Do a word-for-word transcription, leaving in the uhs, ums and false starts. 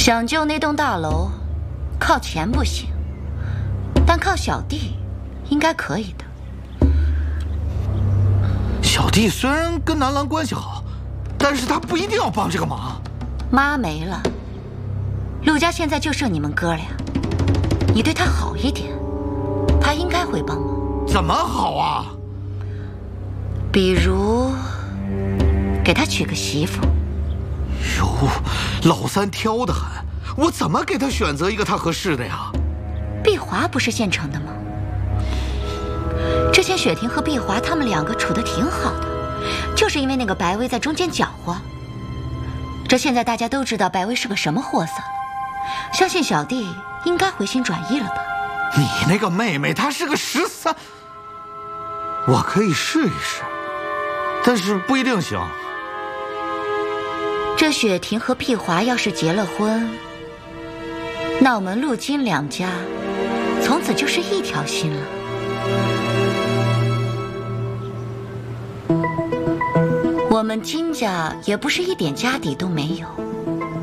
想救那栋大楼，靠钱不行，但靠小弟应该可以的。 小弟虽然跟南兰关系好，但是他不一定要帮这个忙。 妈没了，陆家现在就剩你们哥俩，你对他好一点，他应该会帮忙。 怎么好啊？ 比如给他娶个媳妇。 哟，老三挑得很，我怎么给他选择一个他合适的呀？ 碧华不是现成的吗？之前雪婷和碧华他们两个处得挺好的，就是因为那个白薇在中间搅和。这现在大家都知道白薇是个什么货色，相信小弟应该回心转意了吧？ 你那个妹妹她是个十三，我可以试一试，但是不一定行。 这雪婷和碧华要是结了婚，那我们陆金两家从此就是一条心了。我们金家也不是一点家底都没有，